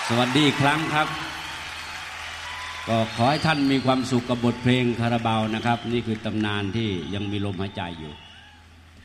สวัสดีอีกครั้งครับก็ขอให้ท่านมีความสุขกับบทเพลงคาราบาวนะครับนี่คือตำนานที่ยังมีลมหายใจอยู่